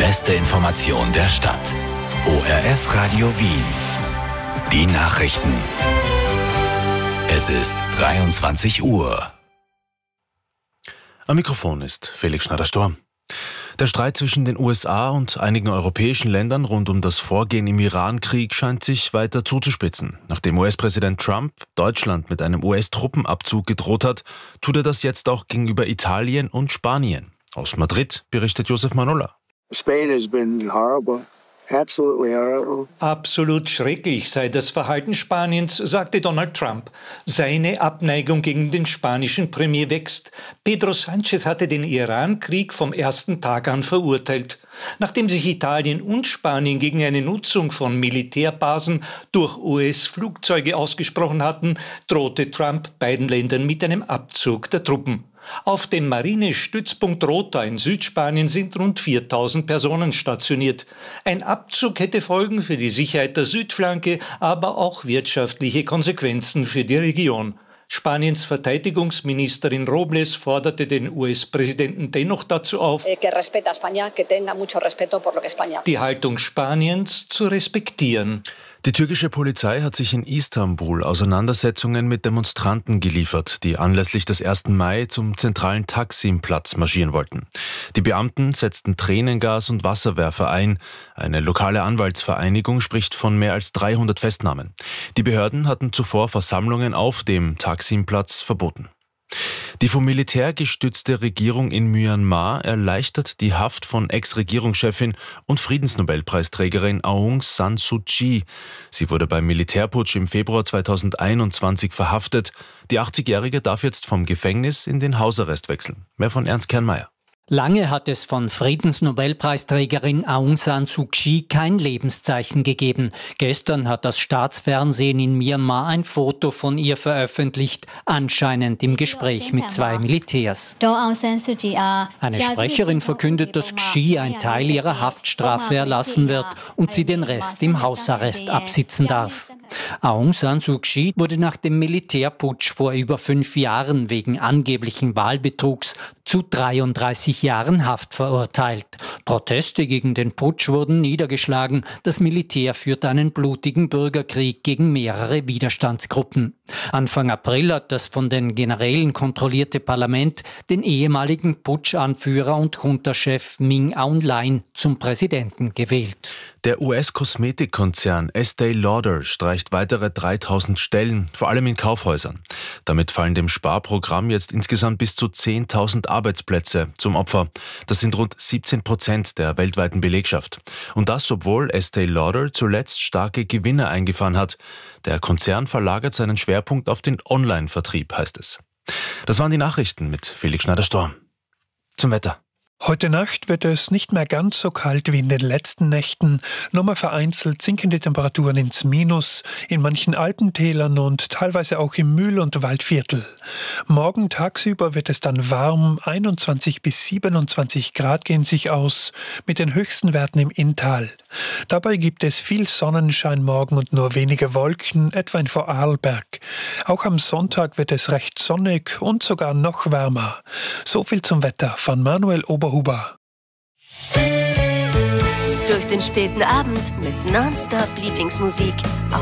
beste Information der Stadt. ORF Radio Wien. Die Nachrichten. Es ist 23 Uhr. Am Mikrofon ist Felix Schneider-Storm. Der Streit zwischen den USA und einigen europäischen Ländern rund um das Vorgehen im Iran-Krieg scheint sich weiter zuzuspitzen. Nachdem US-Präsident Trump Deutschland mit einem US-Truppenabzug gedroht hat, tut er das jetzt auch gegenüber Italien und Spanien. Aus Madrid berichtet Josef Manola. Spain has been horrible. Absolutely horrible. Absolut schrecklich sei das Verhalten Spaniens, sagte Donald Trump. Seine Abneigung gegen den spanischen Premier wächst. Pedro Sánchez hatte den Iran-Krieg vom ersten Tag an verurteilt. Nachdem sich Italien und Spanien gegen eine Nutzung von Militärbasen durch US-Flugzeuge ausgesprochen hatten, drohte Trump beiden Ländern mit einem Abzug der Truppen. Auf dem Marinestützpunkt Rota in Südspanien sind rund 4000 Personen stationiert. Ein Abzug hätte Folgen für die Sicherheit der Südflanke, aber auch wirtschaftliche Konsequenzen für die Region. Spaniens Verteidigungsministerin Robles forderte den US-Präsidenten dennoch dazu auf, die Haltung Spaniens zu respektieren. Die türkische Polizei hat sich in Istanbul Auseinandersetzungen mit Demonstranten geliefert, die anlässlich des 1. Mai zum zentralen Taksim-Platz marschieren wollten. Die Beamten setzten Tränengas und Wasserwerfer ein. Eine lokale Anwaltsvereinigung spricht von mehr als 300 Festnahmen. Die Behörden hatten zuvor Versammlungen auf dem Taksim-Platz verboten. Die vom Militär gestützte Regierung in Myanmar erleichtert die Haft von Ex-Regierungschefin und Friedensnobelpreisträgerin Aung San Suu Kyi. Sie wurde beim Militärputsch im Februar 2021 verhaftet. Die 80-Jährige darf jetzt vom Gefängnis in den Hausarrest wechseln. Mehr von Ernst Kernmeier. Lange hat es von Friedensnobelpreisträgerin Aung San Suu Kyi kein Lebenszeichen gegeben. Gestern hat das Staatsfernsehen in Myanmar ein Foto von ihr veröffentlicht, anscheinend im Gespräch mit 2 Militärs. Eine Sprecherin verkündet, dass Kyi ein Teil ihrer Haftstrafe erlassen wird und sie den Rest im Hausarrest absitzen darf. Aung San Suu Kyi wurde nach dem Militärputsch vor über 5 Jahren wegen angeblichen Wahlbetrugs zu 33 Jahren Haft verurteilt. Proteste gegen den Putsch wurden niedergeschlagen. Das Militär führte einen blutigen Bürgerkrieg gegen mehrere Widerstandsgruppen. Anfang April hat das von den Generälen kontrollierte Parlament den ehemaligen Putschanführer und Junta-Chef Min Aung Hlaing zum Präsidenten gewählt. Der US-Kosmetikkonzern Estée Lauder streicht weitere 3000 Stellen, vor allem in Kaufhäusern. Damit fallen dem Sparprogramm jetzt insgesamt bis zu 10.000 Arbeitsplätze zum Opfer. Das sind rund 17% der weltweiten Belegschaft. Und das, obwohl Estée Lauder zuletzt starke Gewinne eingefahren hat. Der Konzern verlagert seinen Schwerpunkt auf den Online-Vertrieb, heißt es. Das waren die Nachrichten mit Felix Schneider-Storm. Zum Wetter. Heute Nacht wird es nicht mehr ganz so kalt wie in den letzten Nächten. Nur mal vereinzelt sinken die Temperaturen ins Minus, in manchen Alpentälern und teilweise auch im Mühl- und Waldviertel. Morgen tagsüber wird es dann warm, 21 bis 27 Grad gehen sich aus, mit den höchsten Werten im Inntal. Dabei gibt es viel Sonnenschein morgen und nur wenige Wolken, etwa in Vorarlberg. Auch am Sonntag wird es recht sonnig und sogar noch wärmer. So viel zum Wetter von Manuel Oberhuber. Durch den späten Abend mit Nonstop Lieblingsmusik.